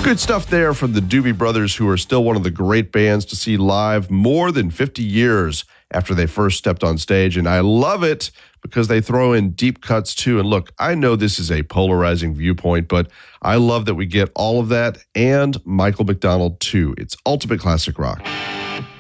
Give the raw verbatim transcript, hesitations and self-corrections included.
Good stuff there from the Doobie Brothers, who are still one of the great bands to see live more than fifty years after they first stepped on stage. And I love it because they throw in deep cuts too. And look, I know this is a polarizing viewpoint, but I love that we get all of that and Michael McDonald too. It's ultimate classic rock.